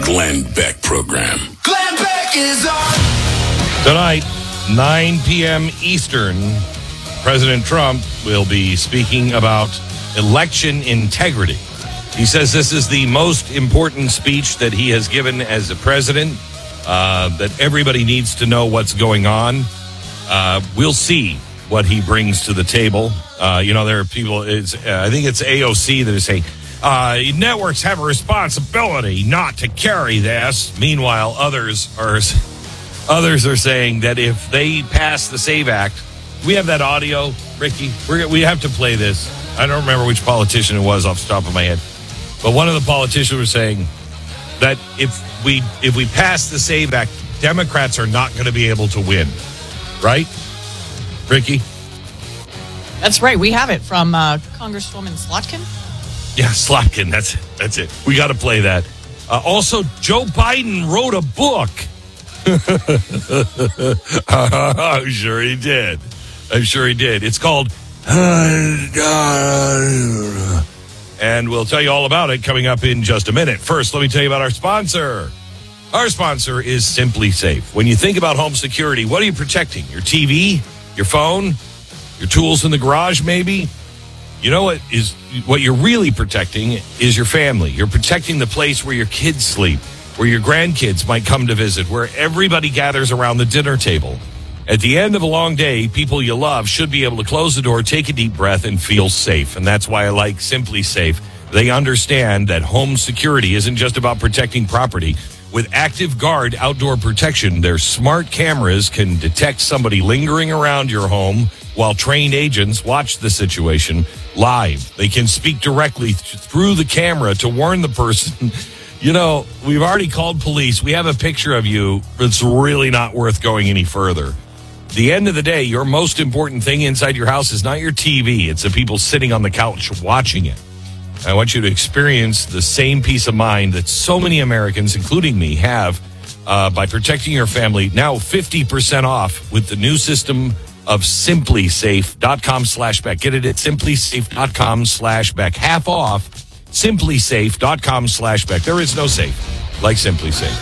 Glenn Beck Program. Glenn Beck is on. Tonight, 9 p.m. Eastern, President Trump will be speaking about election integrity. He says this is the most important speech that he has given as a president, that everybody needs to know what's going on. We'll see what he brings to the table. There are people, I think it's AOC that is saying, networks have a responsibility not to carry this. Meanwhile, others are saying that if they pass the SAVE Act, we have that audio, Ricky. We have to play this. I don't remember which politician it was off the top of my head, but one of the politicians was saying that if we pass the SAVE Act, Democrats are not going to be able to win. Right, Ricky? That's right. We have it from Congresswoman Slotkin. Yeah, Slotkin. That's it. We got to play that. Also, Joe Biden wrote a book. I'm sure he did. It's called and we'll tell you all about it coming up in just a minute. First, let me tell you about our sponsor. Our sponsor is Simply Safe. When you think about home security, what are you protecting? Your TV, your phone, your tools in the garage, maybe? You know what you're really protecting is your family. You're protecting the place where your kids sleep, where your grandkids might come to visit, where everybody gathers around the dinner table. At the end of a long day, people you love should be able to close the door, take a deep breath, and feel safe. And that's why I like Simply Safe. They understand that home security isn't just about protecting property. With Active Guard outdoor protection, their smart cameras can detect somebody lingering around your home while trained agents watch the situation live. They can speak directly through the camera to warn the person. We've already called police. We have a picture of you. It's really not worth going any further. At the end of the day, your most important thing inside your house is not your TV. It's the people sitting on the couch watching it. I want you to experience the same peace of mind that so many Americans, including me, have by protecting your family. Now 50% off with the new system of simplysafe.com/Beck. Get it at simplysafe.com/Beck. Half off, simplysafe.com/Beck. There is no safe like Simply Safe.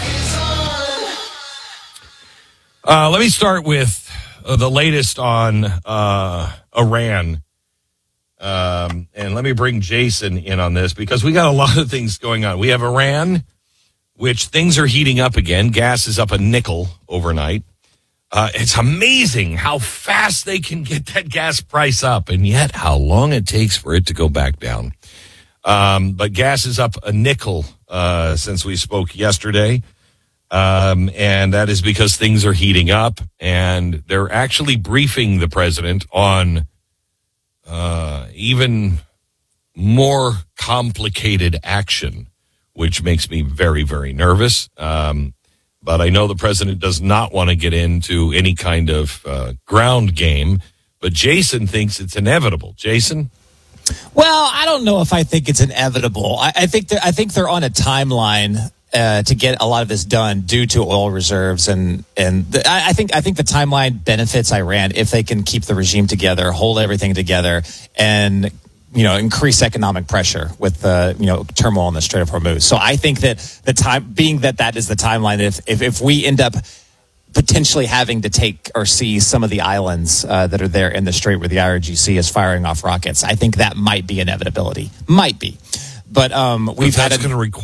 Let me start with the latest on Iran. And let me bring Jason in on this because we got a lot of things going on. We have Iran, which things are heating up again. Gas is up a nickel overnight. It's amazing how fast they can get that gas price up and yet how long it takes for it to go back down. But gas is up a nickel since we spoke yesterday. And that is because things are heating up and they're actually briefing the president on even more complicated action, which makes me very, very nervous. But I know the president does not want to get into any kind of ground game. But Jason thinks it's inevitable. Jason? Well, I don't know if I think it's inevitable. I think they're on a timeline to get a lot of this done due to oil reserves, and I think the timeline benefits Iran if they can keep the regime together, hold everything together, and increase economic pressure with the turmoil in the Strait of Hormuz. So I think that that is the timeline. If we end up potentially having to take or seize some of the islands that are there in the Strait where the IRGC is firing off rockets, I think that might be inevitability. Might be. But we've had